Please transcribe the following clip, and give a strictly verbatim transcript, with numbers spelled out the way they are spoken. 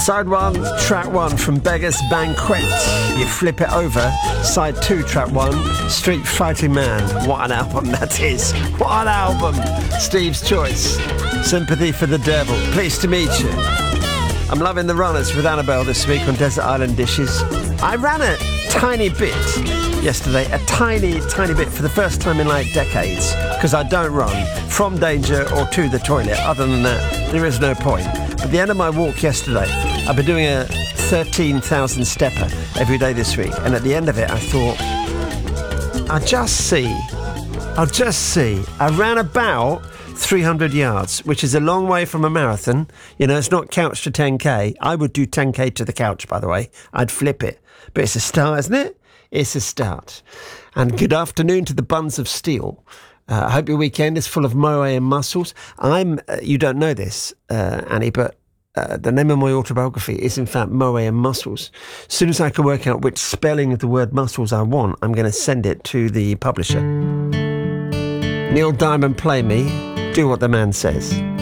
Side one, track one from Beggars Banquet. You flip it over. Side two, track one, Street Fighting Man. What an album that is. What an album. Steve's Choice. Sympathy for the Devil. Pleased to meet you. I'm loving the runners with Annabelle this week on Desert Island Dishes. I ran a tiny bit yesterday, a tiny, tiny bit for the first time in like decades, because I don't run from danger or to the toilet. Other than that, there is no point. At the end of my walk yesterday, I've been doing a thirteen thousand stepper every day this week, and at the end of it, I thought, I'll just see, I'll just see. I ran about three hundred yards, which is a long way from a marathon. You know, it's not couch to ten K. I would do ten K to the couch, by the way. I'd flip it. But it's a start, isn't it? It's a start. And good afternoon to the Buns of Steel. Uh, I hope your weekend is full of moe and muscles. I'm, uh, you don't know this, uh, Annie, but uh, the name of my autobiography is in fact Moe and Muscles. As soon as I can work out which spelling of the word muscles I want, I'm going to send it to the publisher. Neil Diamond, play me. Do what the man says.